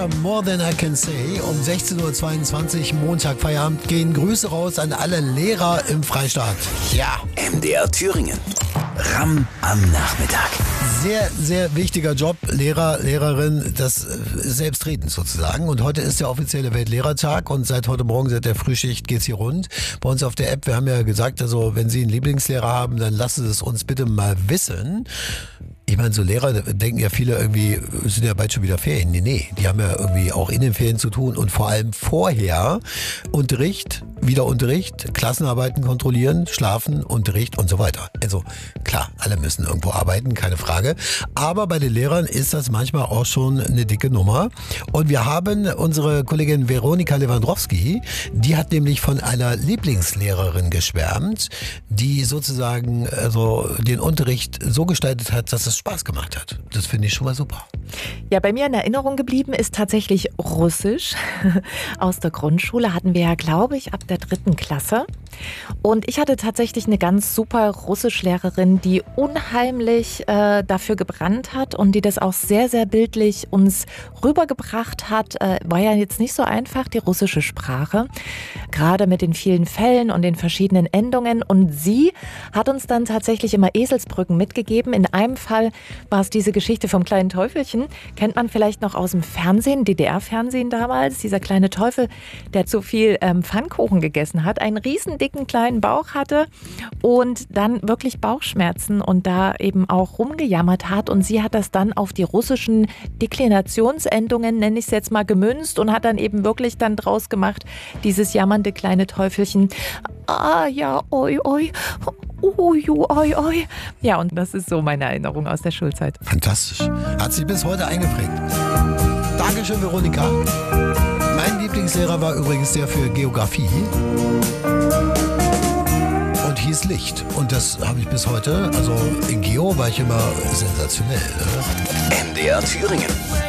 More Than I Can Say, um 16.22 Uhr, Montag, Feierabend, gehen Grüße raus an alle Lehrer im Freistaat. Ja. MDR Thüringen. RAM am Nachmittag. Sehr, sehr wichtiger Job, Lehrer, Lehrerin, das selbstredend sozusagen. Und heute ist der offizielle Weltlehrertag und seit heute Morgen, seit der Frühschicht geht's hier rund. Bei uns auf der App, wir haben ja gesagt, also wenn Sie einen Lieblingslehrer haben, dann lassen Sie es uns bitte mal wissen. Ich meine, so Lehrer denken ja viele irgendwie, es sind ja bald schon wieder Ferien. Nee, die haben ja irgendwie auch in den Ferien zu tun und vor allem vorher Unterricht, wieder Unterricht, Klassenarbeiten kontrollieren, schlafen, Unterricht und so weiter. Also klar, alle müssen irgendwo arbeiten, keine Frage. Aber bei den Lehrern ist das manchmal auch schon eine dicke Nummer. Und wir haben unsere Kollegin Veronika Lewandowski, die hat nämlich von einer Lieblingslehrerin geschwärmt, die sozusagen also den Unterricht so gestaltet hat, dass es Spaß gemacht hat. Das finde ich schon mal super. Ja, bei mir in Erinnerung geblieben ist tatsächlich Russisch. Aus der Grundschule hatten wir ja, glaube ich, ab der 3. Klasse. Und ich hatte tatsächlich eine ganz super Russischlehrerin, die unheimlich dafür gebrannt hat und die das auch sehr, sehr bildlich uns rübergebracht hat. War ja jetzt nicht so einfach, die russische Sprache, gerade mit den vielen Fällen und den verschiedenen Endungen. Und sie hat uns dann tatsächlich immer Eselsbrücken mitgegeben. In einem Fall war es diese Geschichte vom kleinen Teufelchen. Kennt man vielleicht noch aus dem Fernsehen, DDR-Fernsehen damals. Dieser kleine Teufel, der zu viel Pfannkuchen gegessen hat, einen riesen dicken kleinen Bauch hatte und dann wirklich Bauchschmerzen und da eben auch rumgejammert hat. Und sie hat das dann auf die russischen Deklinationsendungen, nenne ich es jetzt mal, gemünzt und hat dann eben wirklich dann draus gemacht, dieses jammernde kleine Teufelchen. Ah ja, oi, oi. Ui, oi, oi. Ja, und das ist so meine Erinnerung aus der Schulzeit. Fantastisch. Hat sich bis heute eingeprägt. Dankeschön, Veronika. Mein Lieblingslehrer war übrigens der für Geografie und hieß Licht. Und das habe ich bis heute. Also in Geo war ich immer sensationell. MDR Thüringen.